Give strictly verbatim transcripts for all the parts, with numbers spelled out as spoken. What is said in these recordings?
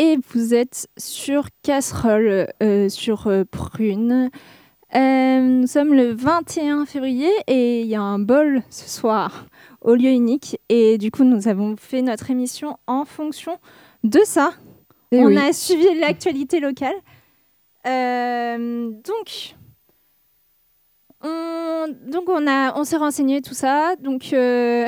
et vous êtes sur Casserole, euh, sur euh, Prune. Euh, nous sommes le vingt et un février et il y a un bol ce soir au lieu unique. Et du coup, nous avons fait notre émission en fonction de ça. Et On oui. a suivi l'actualité locale. Euh, donc, on, donc on, a, on s'est renseigné tout ça. Donc, euh...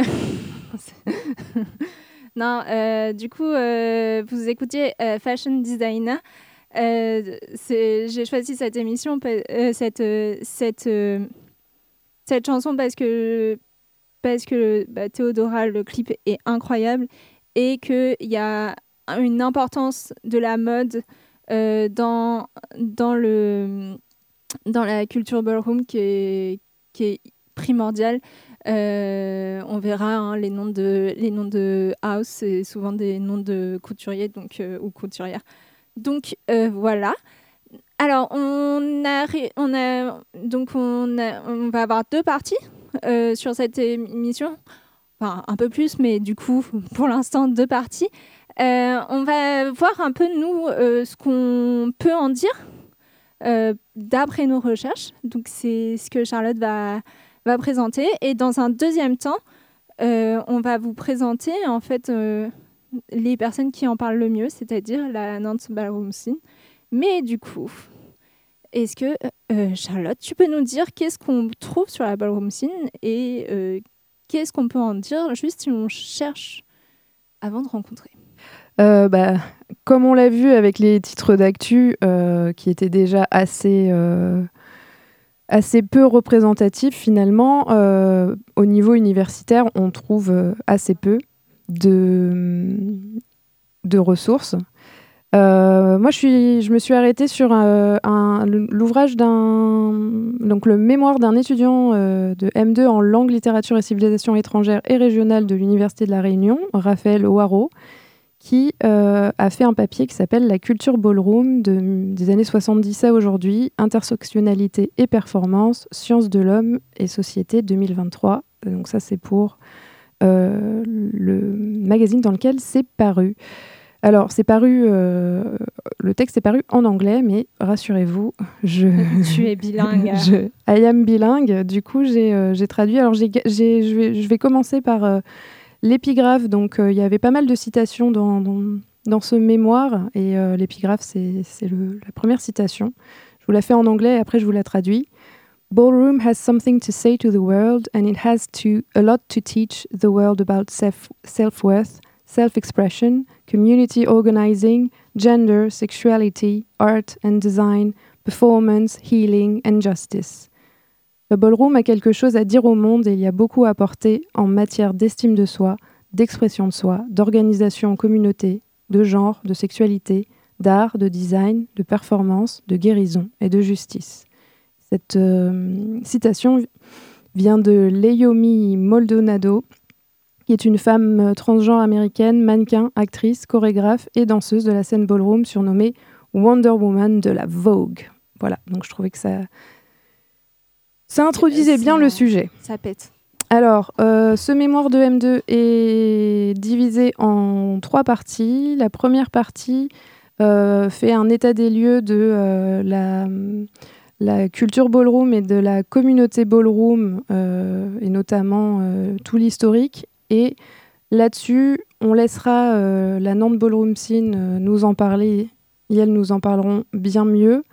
non, euh, du coup, euh, vous écoutiez euh, Fashion Designer. Euh, j'ai choisi cette émission, euh, cette, euh, cette, euh, cette chanson parce que, parce que bah, Théodora, le clip est incroyable et qu'il y a une importance de la mode euh, dans, dans, le, dans la culture ballroom qui est, qui est primordiale. Euh, on verra hein, les, noms de, les noms de house, c'est souvent des noms de couturiers donc, euh, ou couturières. Donc euh, voilà. Alors on a, on a donc on, a, on va avoir deux parties euh, sur cette émission, enfin un peu plus, mais du coup pour l'instant deux parties. Euh, on va voir un peu nous euh, ce qu'on peut en dire euh, d'après nos recherches. Donc c'est ce que Charlotte va va présenter et dans un deuxième temps, euh, on va vous présenter en fait euh, les personnes qui en parlent le mieux, c'est-à-dire la Nantes Ballroom Scene. Mais du coup, est-ce que, euh, Charlotte, tu peux nous dire qu'est-ce qu'on trouve sur la Ballroom Scene et euh, qu'est-ce qu'on peut en dire juste si on cherche avant de rencontrer euh, bah, Comme on l'a vu avec les titres d'actu euh, qui étaient déjà assez, euh, assez peu représentatifs finalement, euh, au niveau universitaire, on trouve euh, assez peu de, de ressources. Euh, moi, je, suis, je me suis arrêtée sur un, un, l'ouvrage d'un... donc le mémoire d'un étudiant euh, de M deux en langue, littérature et civilisation étrangère et régionale de l'Université de La Réunion, Raphaël Ouaro, qui euh, a fait un papier qui s'appelle « La culture ballroom de, des années soixante-dix à aujourd'hui, intersectionnalité et performance, sciences de l'homme et société deux mille vingt-trois ». Donc ça, c'est pour euh, le magazine dans lequel c'est paru. Alors, c'est paru, euh, le texte est paru en anglais, mais rassurez-vous, je... Tu es bilingue. je, I am bilingue. Du coup, j'ai, euh, j'ai traduit. Alors, j'ai, j'ai, je, vais, je vais commencer par euh, l'épigraphe. Donc, il euh, y avait pas mal de citations dans, dans, dans ce mémoire. Et euh, l'épigraphe, c'est, c'est le, la première citation. Je vous la fais en anglais et après, je vous la traduis. Ballroom has something to say to the world, and it has to, a lot to teach the world about self, self-worth, self-expression, community organizing, gender, sexuality, art and design, performance, healing and justice. Le ballroom a quelque chose à dire au monde et il y a beaucoup à apporter en matière d'estime de soi, d'expression de soi, d'organisation en communauté, de genre, de sexualité, d'art, de design, de performance, de guérison et de justice. Cette euh, citation vient de Leiomy Maldonado, qui est une femme transgenre américaine, mannequin, actrice, chorégraphe et danseuse de la scène ballroom, surnommée Wonder Woman de la Vogue. Voilà, donc je trouvais que ça, ça introduisait bien le sujet. Ça pète. Alors, euh, ce mémoire de M deux est divisé en trois parties. La première partie euh, fait un état des lieux de euh, la... la culture ballroom et de la communauté ballroom, euh, et notamment euh, tout l'historique. Et là-dessus, on laissera euh, la Nantes Ballroom Scene euh, nous en parler, et elles nous en parleront bien mieux.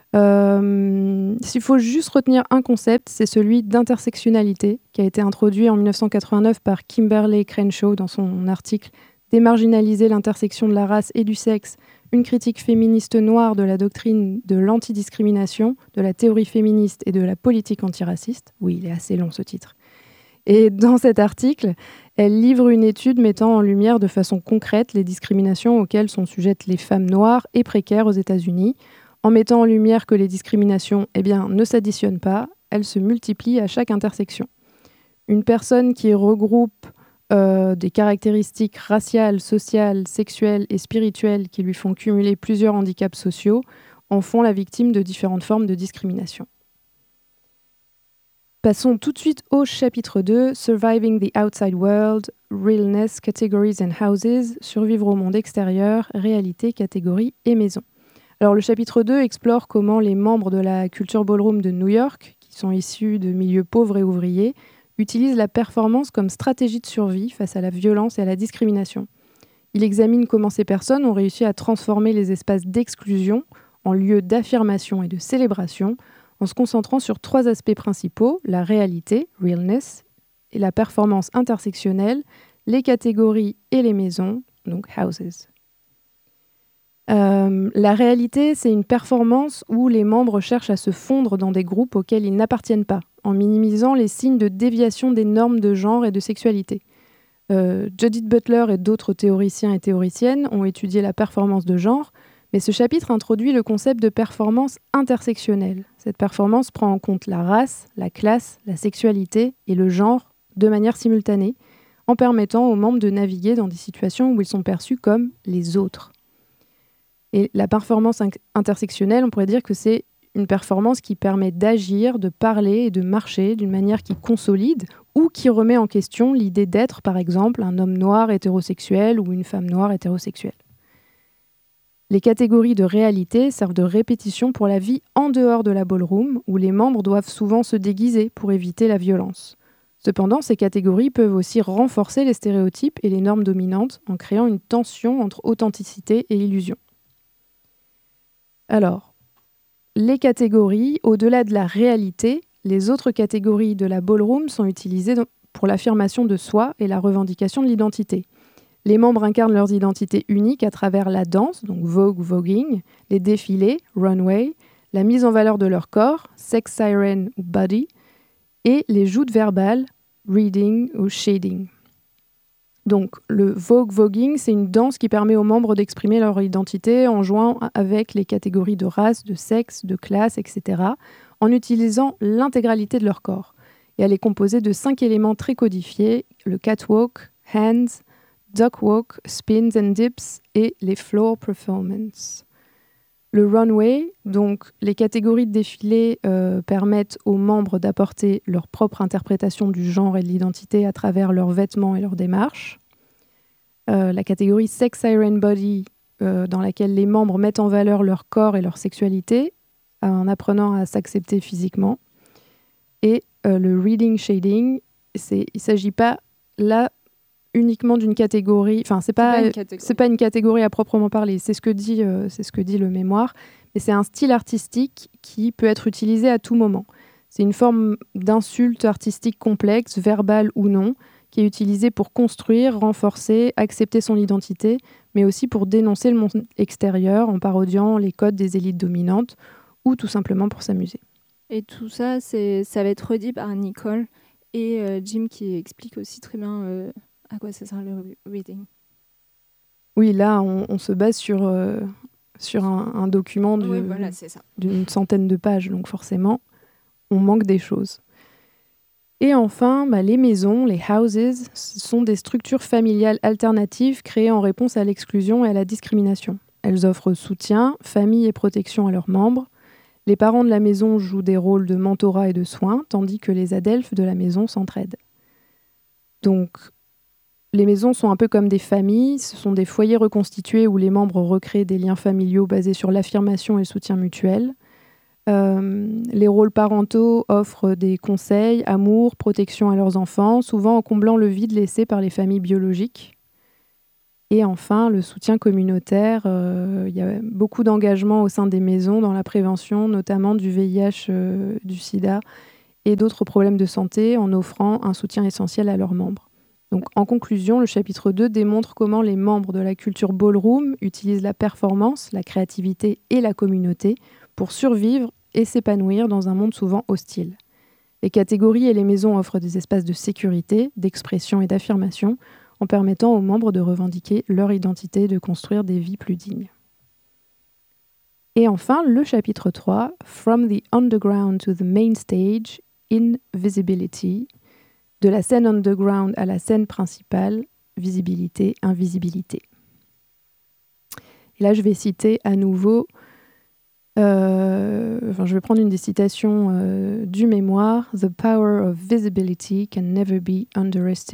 Euh, s'il faut juste retenir un concept, c'est celui d'intersectionnalité, qui a été introduit en dix-neuf cent quatre-vingt-neuf par Kimberlé Crenshaw dans son article « Démarginaliser l'intersection de la race et du sexe, une critique féministe noire de la doctrine de l'antidiscrimination, de la théorie féministe et de la politique antiraciste ». Oui, il est assez long ce titre. Et dans cet article, elle livre une étude mettant en lumière de façon concrète les discriminations auxquelles sont sujettes les femmes noires et précaires aux États-Unis, en mettant en lumière que les discriminations eh bien, ne s'additionnent pas, elles se multiplient à chaque intersection. Une personne qui regroupe euh, des caractéristiques raciales, sociales, sexuelles et spirituelles qui lui font cumuler plusieurs handicaps sociaux en font la victime de différentes formes de discrimination. Passons tout de suite au chapitre deux, Surviving the Outside World, Realness, Categories and Houses, survivre au monde extérieur, réalité, catégorie et maison. Alors le chapitre deux explore comment les membres de la culture ballroom de New York, qui sont issus de milieux pauvres et ouvriers, utilisent la performance comme stratégie de survie face à la violence et à la discrimination. Il examine comment ces personnes ont réussi à transformer les espaces d'exclusion en lieux d'affirmation et de célébration, en se concentrant sur trois aspects principaux, la réalité, realness, et la performance intersectionnelle, les catégories et les maisons, donc houses. Euh, la réalité, c'est une performance où les membres cherchent à se fondre dans des groupes auxquels ils n'appartiennent pas, en minimisant les signes de déviation des normes de genre et de sexualité. Euh, Judith Butler et d'autres théoriciens et théoriciennes ont étudié la performance de genre, mais ce chapitre introduit le concept de performance intersectionnelle. Cette performance prend en compte la race, la classe, la sexualité et le genre de manière simultanée, en permettant aux membres de naviguer dans des situations où ils sont perçus comme les autres. Et la performance intersectionnelle, on pourrait dire que c'est une performance qui permet d'agir, de parler et de marcher d'une manière qui consolide ou qui remet en question l'idée d'être, par exemple, un homme noir hétérosexuel ou une femme noire hétérosexuelle. Les catégories de réalité servent de répétition pour la vie en dehors de la ballroom, où les membres doivent souvent se déguiser pour éviter la violence. Cependant, ces catégories peuvent aussi renforcer les stéréotypes et les normes dominantes en créant une tension entre authenticité et illusion. Alors, les catégories, au-delà de la réalité, les autres catégories de la ballroom sont utilisées pour l'affirmation de soi et la revendication de l'identité. Les membres incarnent leurs identités uniques à travers la danse, donc vogue ou voguing, les défilés, runway, la mise en valeur de leur corps, sex siren ou body, et les joutes verbales, reading ou shading. Donc, le vogue voguing, c'est une danse qui permet aux membres d'exprimer leur identité en jouant avec les catégories de race, de sexe, de classe, et cetera, en utilisant l'intégralité de leur corps. Et elle est composée de cinq éléments très codifiés, le catwalk, hands, duck walk, spins and dips et les floor performance. Le runway, donc les catégories de défilé euh, permettent aux membres d'apporter leur propre interprétation du genre et de l'identité à travers leurs vêtements et leurs démarches. Euh, la catégorie sex siren body, euh, dans laquelle les membres mettent en valeur leur corps et leur sexualité en apprenant à s'accepter physiquement. Et euh, le reading shading, c'est, il ne s'agit pas là uniquement d'une catégorie, enfin c'est pas, c'est, pas c'est pas une catégorie à proprement parler, c'est ce que dit, euh, c'est ce que dit le mémoire, mais c'est un style artistique qui peut être utilisé à tout moment. C'est une forme d'insulte artistique complexe, verbale ou non, qui est utilisée pour construire, renforcer, accepter son identité, mais aussi pour dénoncer le monde extérieur en parodiant les codes des élites dominantes ou tout simplement pour s'amuser. Et tout ça, c'est, ça va être redit par Nicole et euh, Jim qui explique aussi très bien euh, à quoi ça sert le reading. Oui, là, on, on se base sur, euh, sur un, un document de, oui, voilà, c'est ça. d'une centaine de pages, donc forcément, on manque des choses. Et enfin, bah, les maisons, les houses, ce sont des structures familiales alternatives créées en réponse à l'exclusion et à la discrimination. Elles offrent soutien, famille et protection à leurs membres. Les parents de la maison jouent des rôles de mentorat et de soins, tandis que les adelphes de la maison s'entraident. Donc, les maisons sont un peu comme des familles, ce sont des foyers reconstitués où les membres recréent des liens familiaux basés sur l'affirmation et le soutien mutuel. Euh, les rôles parentaux offrent des conseils, amour, protection à leurs enfants, souvent en comblant le vide laissé par les familles biologiques. Et enfin, le soutien communautaire. Euh, il y a beaucoup d'engagement au sein des maisons dans la prévention, notamment du V I H, euh, du sida et d'autres problèmes de santé, en offrant un soutien essentiel à leurs membres. Donc, en conclusion, le chapitre deux démontre comment les membres de la culture ballroom utilisent la performance, la créativité et la communauté pour survivre et s'épanouir dans un monde souvent hostile. Les catégories et les maisons offrent des espaces de sécurité, d'expression et d'affirmation en permettant aux membres de revendiquer leur identité et de construire des vies plus dignes. Et enfin, le chapitre trois, From the Underground to the Main Stage, in Visibility, de la scène underground à la scène principale, visibilité, invisibilité. Et là, je vais citer à nouveau Euh, enfin, je vais prendre une des citations euh, du mémoire. « The power of visibility can never be underestimated »,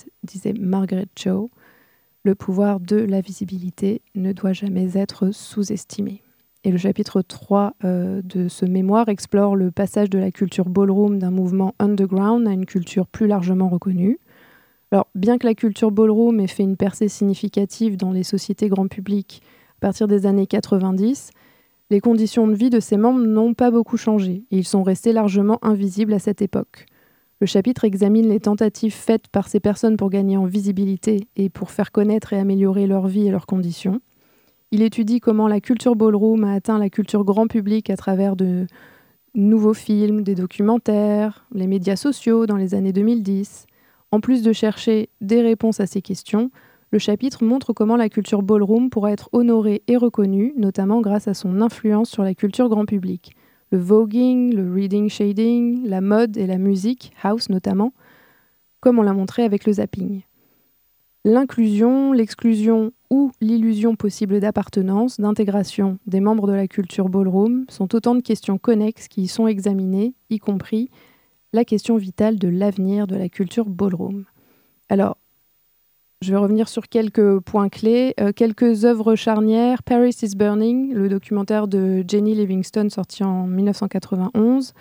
disait Margaret Cho. Le pouvoir de la visibilité ne doit jamais être sous-estimé. Et le chapitre trois euh, de ce mémoire explore le passage de la culture ballroom d'un mouvement underground à une culture plus largement reconnue. Alors, bien que la culture ballroom ait fait une percée significative dans les sociétés grand public à partir des années quatre-vingt-dix, les conditions de vie de ses membres n'ont pas beaucoup changé et ils sont restés largement invisibles à cette époque. Le chapitre examine les tentatives faites par ces personnes pour gagner en visibilité et pour faire connaître et améliorer leur vie et leurs conditions. Il étudie comment la culture ballroom a atteint la culture grand public à travers de nouveaux films, des documentaires, les médias sociaux dans les années deux mille dix. En plus de chercher des réponses à ces questions, le chapitre montre comment la culture ballroom pourra être honorée et reconnue, notamment grâce à son influence sur la culture grand public. Le voguing, le reading shading, la mode et la musique, house notamment, comme on l'a montré avec le zapping. L'inclusion, l'exclusion ou l'illusion possible d'appartenance, d'intégration des membres de la culture ballroom sont autant de questions connexes qui y sont examinées, y compris la question vitale de l'avenir de la culture ballroom. Alors, je vais revenir sur quelques points clés, euh, quelques œuvres charnières. Paris is Burning, le documentaire de Jenny Livingston sorti en dix-neuf cent quatre-vingt-onze,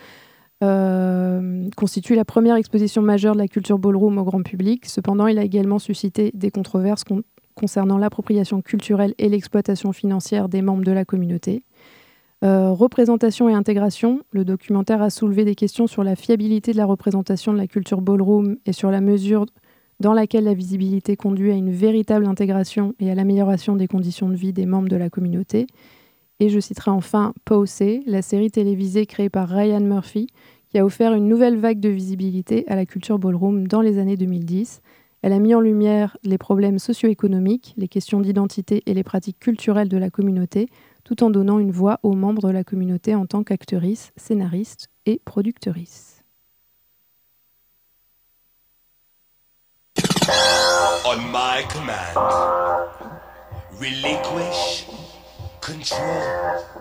euh, constitue la première exposition majeure de la culture ballroom au grand public. Cependant, il a également suscité des controverses con- concernant l'appropriation culturelle et l'exploitation financière des membres de la communauté. Euh, représentation et intégration, le documentaire a soulevé des questions sur la fiabilité de la représentation de la culture ballroom et sur la mesure dans laquelle la visibilité conduit à une véritable intégration et à l'amélioration des conditions de vie des membres de la communauté. Et je citerai enfin Posey, la série télévisée créée par Ryan Murphy, qui a offert une nouvelle vague de visibilité à la culture ballroom dans les années deux mille dix. Elle a mis en lumière les problèmes socio-économiques, les questions d'identité et les pratiques culturelles de la communauté, tout en donnant une voix aux membres de la communauté en tant qu'actrices, scénaristes et productrices. On my command, relinquish control.